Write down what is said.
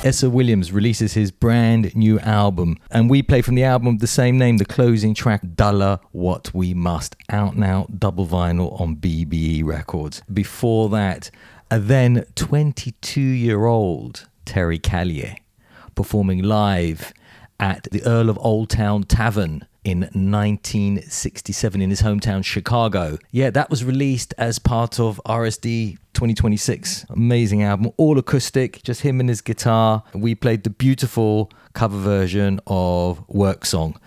Essa Williams releases his brand new album, and we play from the album of the same name, the closing track, Duller What We Must, out now, double vinyl on BBE Records. Before that, a then 22-year-old Terry Callier performing live at the Earl of Old Town Tavern in 1967 in his hometown Chicago. Yeah, that was released as part of RSD 2026. Amazing album, all acoustic, just him and his guitar. We played the beautiful cover version of Work Song